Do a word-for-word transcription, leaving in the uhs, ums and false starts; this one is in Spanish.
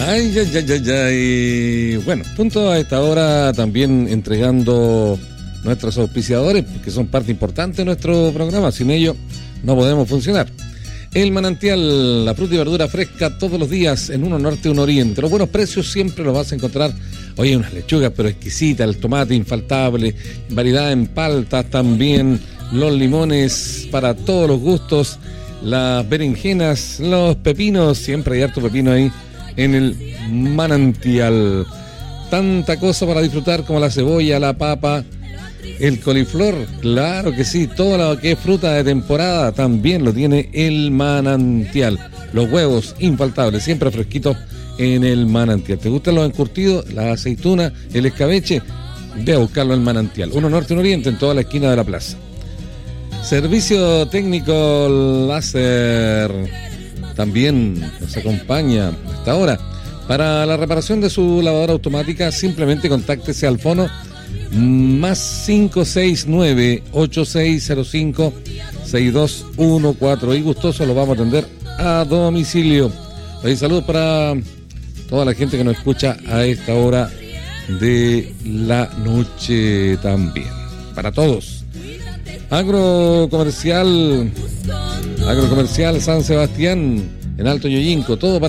Ay, ay, ay, ay, ay. Bueno, punto a esta hora también entregando nuestros auspiciadores, que son parte importante de nuestro programa. Sin ellos no podemos funcionar. El Manantial, la fruta y verdura fresca todos los días en uno norte, uno oriente. Los buenos precios siempre los vas a encontrar. Oye, unas lechugas pero exquisitas, el tomate infaltable, variedad en paltas también, los limones para todos los gustos, las berenjenas, los pepinos, siempre hay harto pepino ahí en el Manantial. Tanta cosa para disfrutar como la cebolla, la papa, el coliflor, claro que sí, todo lo que es fruta de temporada también lo tiene el Manantial. Los huevos infaltables, siempre fresquitos en el Manantial. ¿Te gustan los encurtidos, la aceituna, el escabeche? Ve a buscarlo en el Manantial. Uno norte, uno oriente, en toda la esquina de la plaza. Servicio técnico láser también nos acompaña hasta ahora. Para la reparación de su lavadora automática, simplemente contáctese al fono más cinco seis nueve, ocho seis cero cinco, seis dos uno cuatro y gustoso lo vamos a atender a domicilio. Hoy saludos para toda la gente que nos escucha a esta hora de la noche también. Para todos. Agrocomercial, Agrocomercial San Sebastián en Alto Yoyinco, todo para